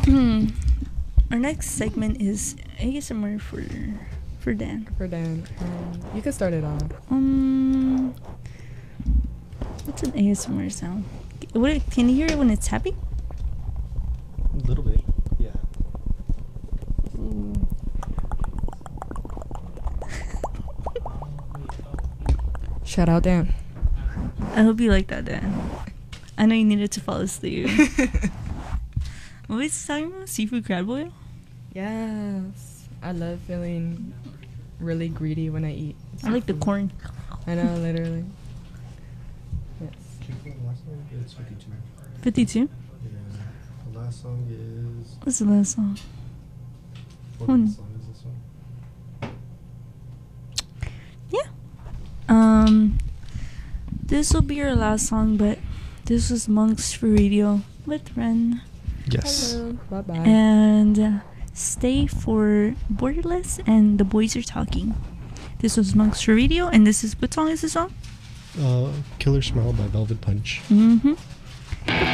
Our next segment is ASMR for Dan. For Dan, you can start it off. What's an ASMR sound? What can you hear it when it's happy? A little bit, yeah. Shout out Dan. I hope you like that, Dan. I know you needed to fall asleep. What was he talking about? Seafood crab boil? Yes, I love feeling really greedy when I eat. I like the seafood. corn. I know, literally. Yes. It's 52. 52? Yeah. The last song is. What's the last song? What One. song is this one? Yeah. This will be our last song, but this was Monks for Radio with Ren. Yes. Hello. Bye bye. And stay for Borderless and The Boys Are Talking. This was Monks for Radio, and this is, what song is this song? Killer Smile by Velvet Punch. Mm-hmm.